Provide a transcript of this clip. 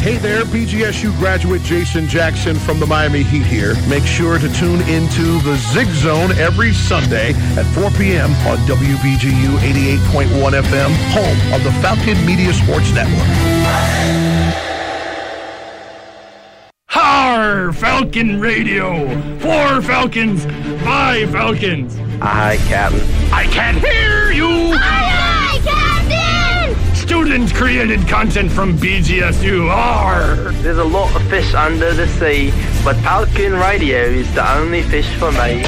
Hey there, BGSU graduate Jason Jackson from the Miami Heat here. Make sure to tune into the Zig Zone every Sunday at 4 p.m. on WBGU 88.1 FM, home of the Falcon Media Sports Network. Har! Falcon Radio! 4 Falcons, 5 Falcons! Aye, Captain. I can't hear you! Aye, Captain! Student-created content from BGSU. Arr! There's a lot of fish under the sea, but Falcon Radio is the only fish for me.